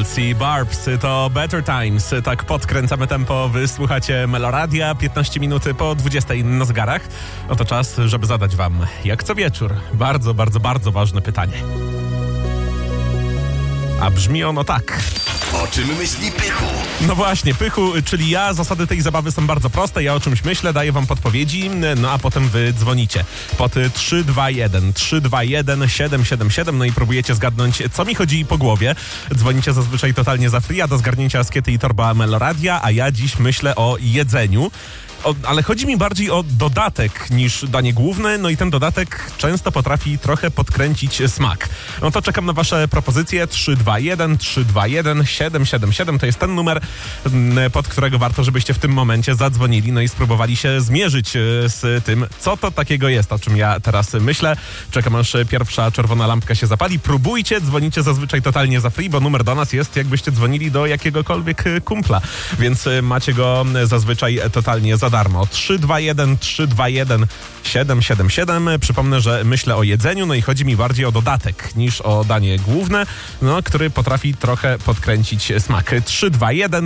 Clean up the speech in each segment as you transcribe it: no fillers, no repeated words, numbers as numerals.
Schulz i Barbs to Better Times. Tak podkręcamy tempo. Wy słuchacie Meloradia. 15 minut po 20 na zegarach. Oto czas, żeby zadać wam, jak co wieczór, bardzo, bardzo, bardzo ważne pytanie. A brzmi ono tak. O czym myśli Pychu? No właśnie, Pychu, czyli ja. Zasady tej zabawy są bardzo proste. Ja o czymś myślę, daję wam podpowiedzi, no a potem wy dzwonicie pod 321 777, no i próbujecie zgadnąć, co mi chodzi po głowie. Dzwonicie zazwyczaj totalnie za free, a do zgarnięcia askiety i torba Meloradia, a ja dziś myślę o jedzeniu. Ale chodzi mi bardziej o dodatek niż danie główne, no i ten dodatek często potrafi trochę podkręcić smak. No to czekam na wasze propozycje. 321 777 to jest ten numer, pod którego warto, żebyście w tym momencie zadzwonili, no i spróbowali się zmierzyć z tym, co to takiego jest, o czym ja teraz myślę. Czekam, aż pierwsza czerwona lampka się zapali. Próbujcie, dzwonicie zazwyczaj totalnie za free, bo numer do nas jest, jakbyście dzwonili do jakiegokolwiek kumpla, więc macie go zazwyczaj totalnie za darmo. 321 777. Przypomnę, że myślę o jedzeniu, no i chodzi mi bardziej o dodatek niż o danie główne, no, który potrafi trochę podkręcić smak. 321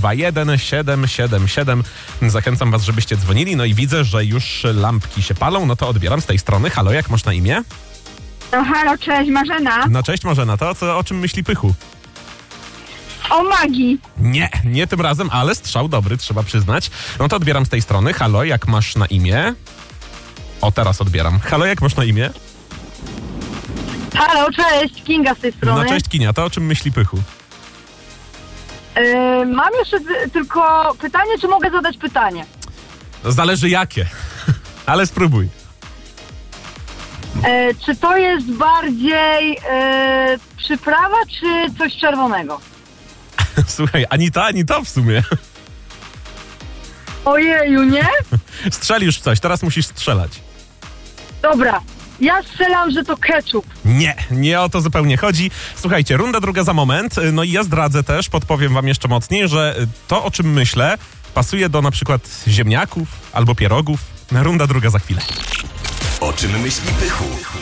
777. Zachęcam was, żebyście dzwonili, no i widzę, że już lampki się palą, no to odbieram z tej strony. Halo, jak masz na imię? No halo, cześć, Marzena. No cześć Marzena, to o czym myśli Pychu? O magii. Nie tym razem, ale strzał dobry, trzeba przyznać. No to odbieram z tej strony. Halo, jak masz na imię? O, teraz odbieram. Halo, jak masz na imię? Halo, cześć, Kinga z tej strony. No cześć Kinia, to o czym myśli Pychu? Mam jeszcze tylko pytanie, czy mogę zadać pytanie? Zależy jakie, ale spróbuj. Czy to jest bardziej przyprawa, czy coś czerwonego? Słuchaj, ani to w sumie. Ojeju, nie? Strzelisz w coś, teraz musisz strzelać. Dobra, ja strzelam, że to ketchup. Nie o to zupełnie chodzi. Słuchajcie, runda druga za moment. No i ja zdradzę też, podpowiem wam jeszcze mocniej, że to, o czym myślę, pasuje do na przykład ziemniaków albo pierogów. Runda druga za chwilę. O czym myśli Pychu?